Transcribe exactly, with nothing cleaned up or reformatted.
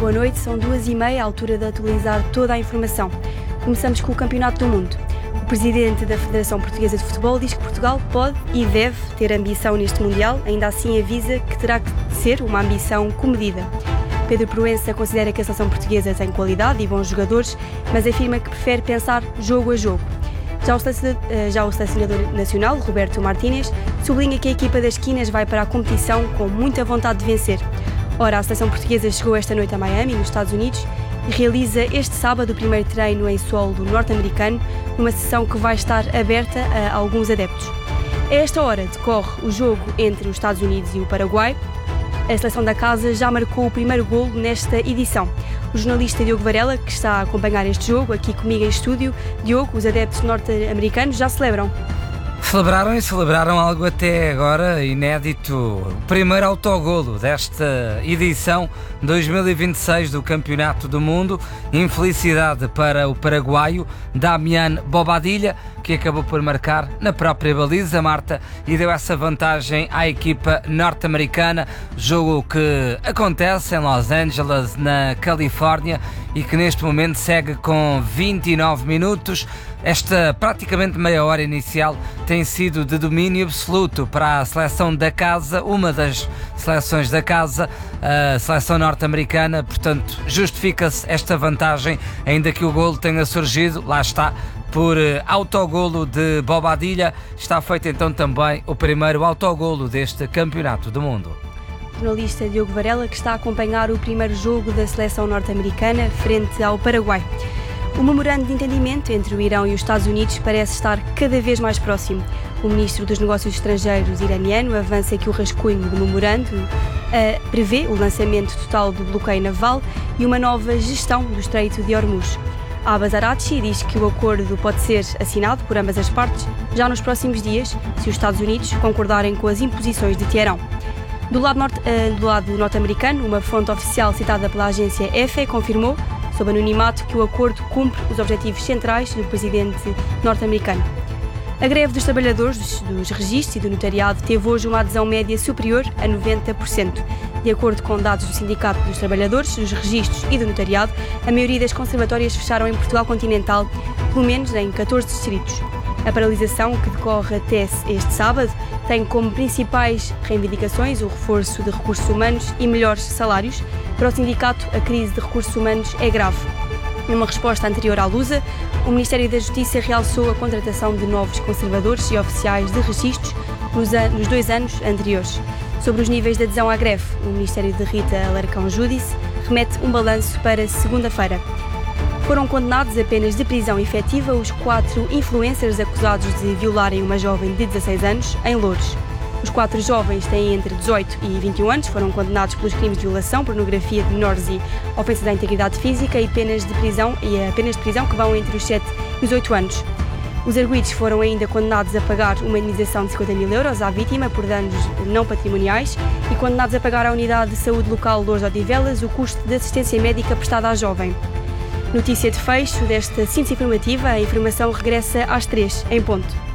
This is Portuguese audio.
Boa noite, são duas e meia, à altura de atualizar toda a informação. Começamos com o Campeonato do Mundo. O presidente da Federação Portuguesa de Futebol diz que Portugal pode e deve ter ambição neste Mundial, ainda assim avisa que terá que ser uma ambição comedida. Pedro Proença considera que a seleção portuguesa tem qualidade e bons jogadores, mas afirma que prefere pensar jogo a jogo. Já o, selecionador, já o selecionador nacional, Roberto Martínez, sublinha que a equipa das esquinas vai para a competição com muita vontade de vencer. Ora, a seleção portuguesa chegou esta noite a Miami, nos Estados Unidos, e realiza este sábado o primeiro treino em solo norte-americano, numa sessão que vai estar aberta a alguns adeptos. A esta hora decorre o jogo entre os Estados Unidos e o Paraguai. A seleção da casa já marcou o primeiro golo nesta edição. O jornalista Diogo Varela, que está a acompanhar este jogo aqui comigo em estúdio. Diogo, os adeptos norte-americanos já celebram. Celebraram e celebraram algo até agora inédito. O primeiro autogolo desta edição dois mil e vinte e seis do Campeonato do Mundo. Infelicidade para o paraguaio Damián Bobadilla, que acabou por marcar na própria baliza, Marta, e deu essa vantagem à equipa norte-americana. Jogo que acontece em Los Angeles, na Califórnia, e que neste momento segue com vinte e nove minutos. Esta praticamente meia hora inicial tem sido de domínio absoluto para a seleção da casa, uma das seleções da casa, a seleção norte-americana. Portanto, justifica-se esta vantagem, ainda que o golo tenha surgido, lá está, por autogolo de Bobadilla. Está feito então também o primeiro autogolo deste Campeonato do Mundo. O jornalista Diogo Varela, que está a acompanhar o primeiro jogo da seleção norte-americana frente ao Paraguai. O memorando de entendimento entre o Irão e os Estados Unidos parece estar cada vez mais próximo. O ministro dos Negócios Estrangeiros iraniano avança que o rascunho do memorando uh, prevê o lançamento total do bloqueio naval e uma nova gestão do Estreito de Hormuz. Abbas Araghchi diz que o acordo pode ser assinado por ambas as partes já nos próximos dias, se os Estados Unidos concordarem com as imposições de Teherão. Do lado, norte, uh, do lado norte-americano, uma fonte oficial citada pela agência E F E confirmou, sob anonimato, que o acordo cumpre os objetivos centrais do presidente norte-americano. A greve dos trabalhadores dos, dos registros e do notariado teve hoje uma adesão média superior a noventa por cento. De acordo com dados do Sindicato dos Trabalhadores, dos Registros e do Notariado, a maioria das conservatórias fecharam em Portugal continental, pelo menos em catorze distritos. A paralisação, que decorre até este sábado, tem como principais reivindicações o reforço de recursos humanos e melhores salários. Para o sindicato, a crise de recursos humanos é grave. Numa resposta anterior à Lusa, o Ministério da Justiça realçou a contratação de novos conservadores e oficiais de registros nos, an- nos dois anos anteriores. Sobre os níveis de adesão à greve, o Ministério de Rita Alarcão Júdice remete um balanço para segunda-feira. Foram condenados a penas de prisão efetiva os quatro influencers acusados de violarem uma jovem de dezasseis anos em Loures. Os quatro jovens têm entre dezoito e vinte e um anos, foram condenados pelos crimes de violação, pornografia de menores e ofensas à integridade física e penas de prisão e a penas de prisão que vão entre os sete e os oito anos. Os arguidos foram ainda condenados a pagar uma indemnização de cinquenta mil euros à vítima por danos não patrimoniais e condenados a pagar à unidade de saúde local Loures de Odivelas o custo de assistência médica prestada à jovem. Notícia de fecho desta síntese informativa, a informação regressa às três, em ponto.